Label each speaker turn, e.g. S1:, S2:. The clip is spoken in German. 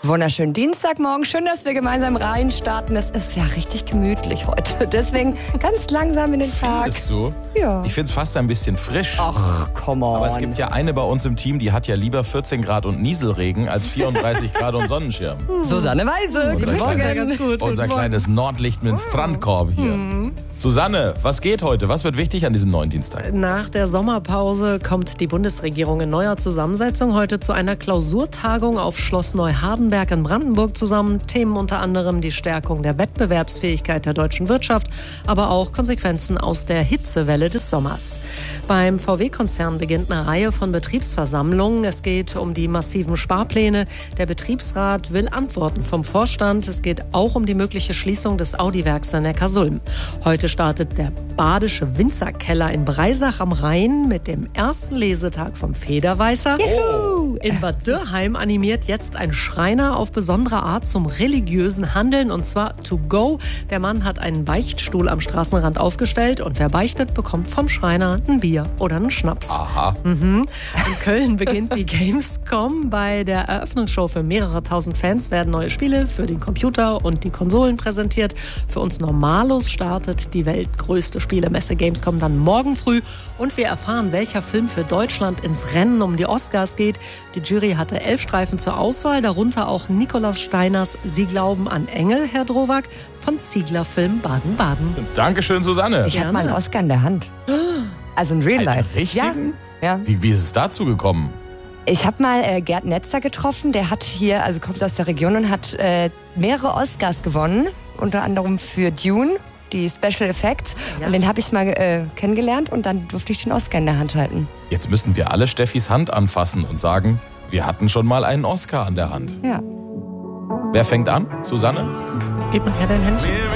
S1: Wunderschönen Dienstagmorgen. Schön, dass wir gemeinsam reinstarten. Es ist ja richtig gemütlich heute. Deswegen ganz langsam in den Tag.
S2: Findest du?
S1: Ja.
S2: Ich finde es fast ein bisschen frisch.
S1: Ach, come on.
S2: Aber es gibt ja eine bei uns im Team, die hat ja lieber 14 Grad und Nieselregen als 34 Grad und Sonnenschirm.
S1: Susanne Weise. Guten Morgen.
S2: Unser kleines Nordlicht mit dem Strandkorb hier. Susanne, was geht heute? Was wird wichtig an diesem neuen Dienstag?
S3: Nach der Sommerpause kommt die Bundesregierung in neuer Zusammensetzung heute zu einer Klausurtagung auf Schloss Neuhardenberg in Brandenburg zusammen. Themen unter anderem die Stärkung der Wettbewerbsfähigkeit der deutschen Wirtschaft, aber auch Konsequenzen aus der Hitzewelle des Sommers. Beim VW-Konzern beginnt eine Reihe von Betriebsversammlungen. Es geht um die massiven Sparpläne. Der Betriebsrat will Antworten vom Vorstand. Es geht auch um die mögliche Schließung des Audi-Werks in Neckarsulm. Heute startet der Badische Winzerkeller in Breisach am Rhein mit dem ersten Lesetag vom Federweißer.
S1: Juhu.
S3: In Bad Dürrheim animiert jetzt ein Schreiner auf besondere Art zum religiösen Handeln, und zwar to go. Der Mann hat einen Beichtstuhl am Straßenrand aufgestellt und wer beichtet, bekommt vom Schreiner ein Bier oder einen Schnaps.
S2: Aha.
S3: In Köln beginnt die Gamescom. Bei der Eröffnungsshow für mehrere tausend Fans werden neue Spiele für den Computer und die Konsolen präsentiert. Für uns Normalos startet die weltgrößte Spielemesse Gamescom dann morgen früh und wir erfahren, welcher Film für Deutschland ins Rennen um die Oscars geht. Die Jury hatte 11 Streifen zur Auswahl, darunter auch Nikolaus Steiners Sie glauben an Engel, Herr Drowak, von Ziegler Film Baden-Baden.
S2: Dankeschön, Susanne.
S1: Ich habe mal einen Oscar in der Hand. Also in Real
S2: Einen
S1: Life.
S2: richtigen?
S1: Ja.
S2: Wie ist es dazu gekommen?
S1: Ich habe mal Gerd Netzer getroffen. Der hat hier, also kommt aus der Region und hat mehrere Oscars gewonnen. Unter anderem für Dune, die Special Effects.
S3: Ja.
S1: Und den habe ich mal kennengelernt und dann durfte ich den Oscar in der Hand halten.
S2: Jetzt müssen wir alle Steffis Hand anfassen und sagen, wir hatten schon mal einen Oscar an der Hand.
S1: Ja.
S2: Wer fängt an? Susanne?
S3: Gib mir her dein Händchen.